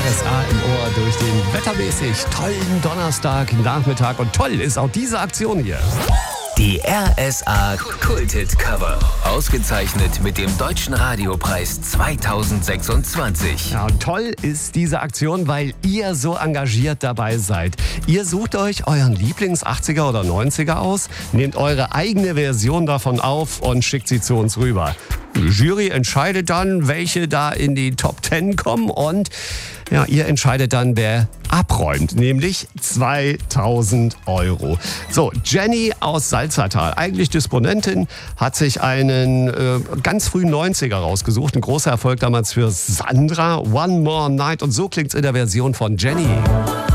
RSA im Ohr durch den wettermäßig tollen Donnerstagnachmittag. Und toll ist auch diese Aktion hier. Die RSA Kulthit Cover. Ausgezeichnet mit dem Deutschen Radiopreis 2026. Ja, und toll ist diese Aktion, weil ihr so engagiert dabei seid. Ihr sucht euch euren Lieblings-80er oder 90er aus, nehmt eure eigene Version davon auf und schickt sie zu uns rüber. Die Jury entscheidet dann, welche da in die Top 10 kommen und ja, ihr entscheidet dann, wer abräumt, nämlich 2000 €. So, Jenny aus Salzertal, eigentlich Disponentin, hat sich einen ganz frühen 90er rausgesucht. Ein großer Erfolg damals für Sandra, One More Night. Und so klingt's in der Version von Jenny.